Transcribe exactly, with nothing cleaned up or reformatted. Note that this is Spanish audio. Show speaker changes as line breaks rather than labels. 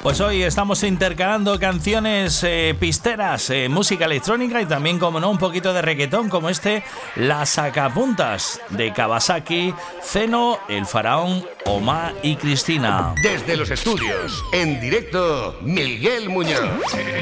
Pues hoy estamos intercalando canciones eh, pisteras, eh, música electrónica y también, como no, un poquito de reggaetón, como este Las Sacapuntas de Kawasaki, Zeno, El Faraón, Omar y Cristina.
Desde los estudios, en directo, Miguel Muñoz.